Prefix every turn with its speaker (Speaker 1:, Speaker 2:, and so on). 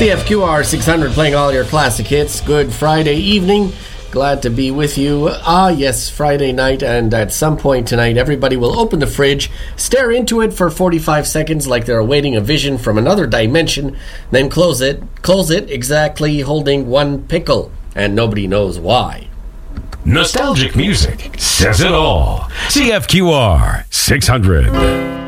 Speaker 1: CFQR 600 playing all your classic hits. Good Friday evening. Glad to be with you. Yes, Friday night, and at some point tonight, everybody will open the fridge, stare into it for 45 seconds like they're awaiting a vision from another dimension, then close it exactly holding one pickle, and nobody knows why.
Speaker 2: Nostalgic music says it all. CFQR 600.